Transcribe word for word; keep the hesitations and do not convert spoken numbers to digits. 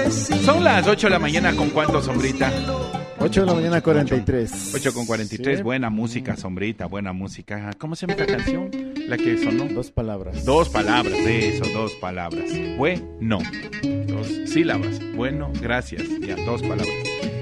Son las ocho de la mañana, ¿con cuánto, Sombrita? ocho de la mañana, cuarenta y tres. ocho con cuarenta y tres, Sí. buena música, Sombrita, buena música. ¿Cómo se llama esta canción? La que sonó. Dos palabras. Dos palabras, de eso, dos palabras. Bueno, dos sílabas. Bueno, gracias. Ya, dos palabras.